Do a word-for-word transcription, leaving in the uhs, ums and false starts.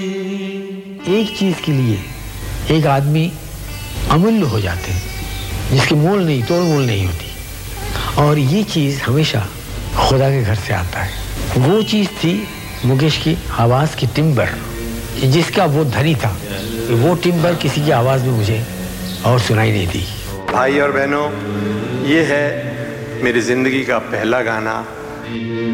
एक चीज के लिए एक आदमी अमूल्य हो जाते हैं जिसकी मोल नहीं तोड़ मोल नहीं होती, और ये चीज हमेशा खुदा के घर से आता है। वो चीज थी मुकेश की आवाज की टिम्बर, जिसका वो धनी था, वो टिम्बर किसी की आवाज में मुझे और सुनाई नहीं दी। भाई और बहनों, ये है मेरी जिंदगी का पहला गाना।